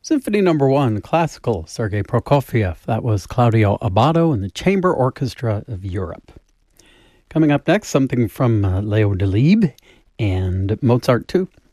Symphony Number 1, classical, Sergei Prokofiev. That was Claudio Abbado and the Chamber Orchestra of Europe. Coming up next, something from Leo Delibes and Mozart too.